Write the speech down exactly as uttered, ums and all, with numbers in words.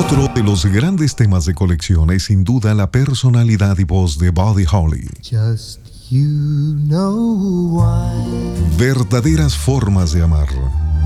Otro de los grandes temas de colección es sin duda la personalidad y voz de Buddy Holly. Just you know why. Verdaderas formas de amar.